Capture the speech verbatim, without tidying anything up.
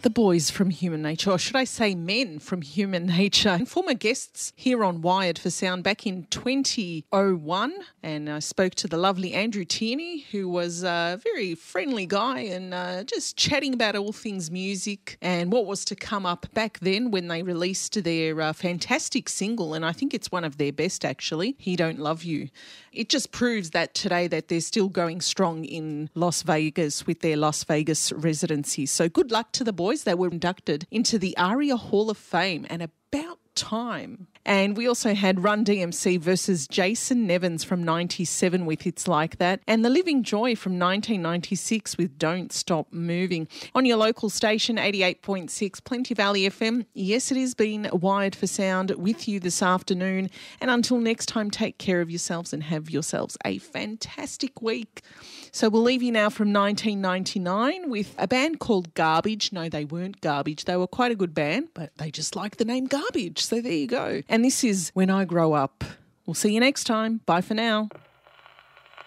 the boys from Human Nature, or should I say men from Human Nature, and former guests here on Wired for Sound back in twenty oh one. And I spoke to the lovely Andrew Tierney, who was a very friendly guy and uh, just chatting about all things music and what was to come up back then when they released their uh, fantastic single. And I think it's one of their best, actually, He Don't Love You. It just proves that today that they're still going strong in Las Vegas with their Las Vegas residency. So good luck to the boys. They were inducted into the ARIA Hall of Fame, and about time. And we also had Run D M C versus Jason Nevins from ninety-seven with It's Like That, and The Living Joy from nineteen ninety-six with Don't Stop Moving. On your local station, eighty-eight point six Plenty Valley F M. Yes, it has been Wired for Sound with you this afternoon. And until next time, take care of yourselves and have yourselves a fantastic week. So we'll leave you now from nineteen ninety-nine with a band called Garbage. No, they weren't Garbage. They were quite a good band, but they just like the name Garbage. So there you go. And this is When I Grow Up. We'll see you next time. Bye for now.